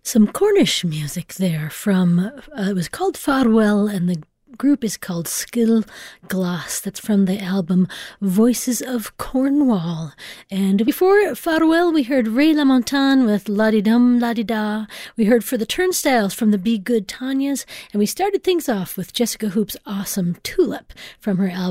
Some Cornish music there from, it was called Farewell, and the group is called Skill Glass. That's from the album Voices of Cornwall. And before Farewell, we heard Ray LaMontagne with La-di-dum, La-di-da. We heard For the Turnstiles from the Be Good Tanyas. And we started things off with Jessica Hoop's awesome Tulip from her album